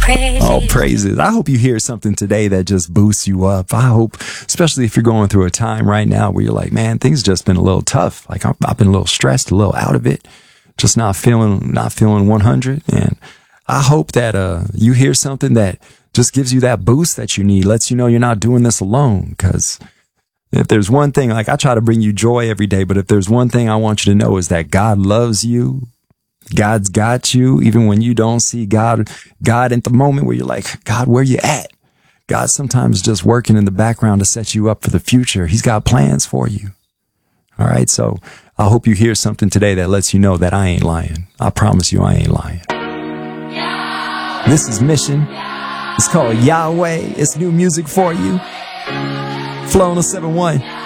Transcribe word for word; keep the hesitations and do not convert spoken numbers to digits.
praises. Oh, praises. I hope you hear something today that just boosts you up. I hope, especially if you're going through a time right now where you're like, man, things just been a little tough. Like I've, I've been a little stressed, a little out of it, just not feeling, not feeling one hundred. And I hope that, uh, you hear something that just gives you that boost that you need, lets you know you're not doing this alone. Cause if there's one thing, like I try to bring you joy every day, but if there's one thing I want you to know is that God loves you. God's got you, even when you don't see God, God at the moment where you're like, God, where you at? God sometimes just working in the background to set you up for the future. He's got plans for you. All right. So I hope you hear something today that lets you know that I ain't lying. I promise you I ain't lying. This is Mission. It's called Yahweh. It's new music for you. Flow on the seven one.